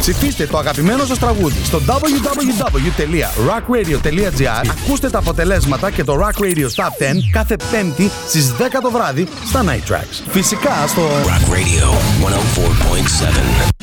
Ψηφίστε το αγαπημένο σας τραγούδι στο www.rockradio.gr. Ακούστε τα αποτελέσματα και το Rock Radio Top 10 κάθε Πέμπτη στις 10 το βράδυ στα Night Tracks. Φυσικά στο Rock Radio 104.7.